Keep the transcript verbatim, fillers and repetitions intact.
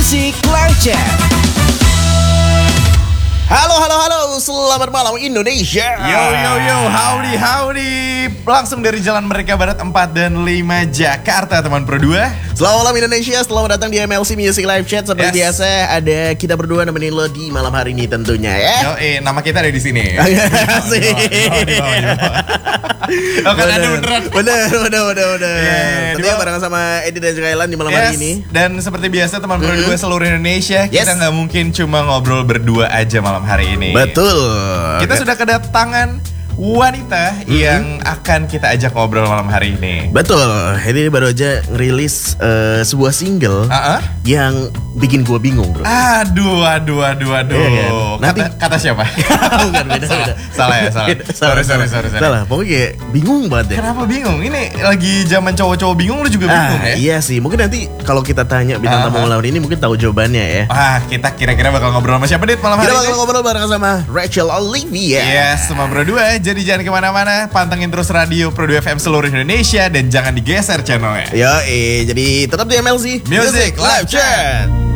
Music Live Chat. Halo, halo, halo, selamat malam Indonesia. Yo, yo, yo, howdy, howdy. Langsung dari Jalan Merdeka Barat empat dan lima Jakarta, teman Pro dua. Selamat malam Indonesia, selamat datang di M L C Music Live Chat. Seperti Yes. biasa, ada kita berdua nemenin lo di malam hari ini tentunya ya. Yo, eh, nama kita ada di sini. Asik. Oh, kan ada beneran. Bener, bener, bener, bener. Yeah, Tentunya di- barengan sama Edi dan juga Elan di malam Yes. hari ini. Dan seperti biasa teman Pro Mhm. dua seluruh Indonesia, Yes. kita nggak mungkin cuma ngobrol berdua aja malam hari ini. Betul. Kita sudah kedatangan wanita yang akan kita ajak ngobrol malam hari ini. Betul. Ini baru aja ngerilis eh, sebuah single Ah, ah. yang bikin gua bingung, bro. Aduh, aduh, aduh, aduh. Iya kan? Nanti- Kata, kata siapa? Bukan, beda, salah, beda. salah ya, salah. Beda, sorry, salah, sorry, salah. sorry, sorry. Salah, pokoknya kayak bingung banget deh. Kenapa bingung? Ini lagi zaman cowok-cowok bingung, lu juga bingung Ah, ya? iya sih, mungkin nanti kalau kita tanya bintang tamu Ah, ah. malam ini mungkin tahu jawabannya ya. Ah, kita kira-kira bakal ngobrol sama siapa, Dit, malam Kita hari bakal ini? ngobrol bareng sama Rachel Olivia. Yes, sama Pro dua. Jadi jangan kemana-mana, pantengin terus radio Pro dua F M seluruh Indonesia dan jangan digeser channelnya. Yo, eh, jadi tetap di M L C Music Live Chat.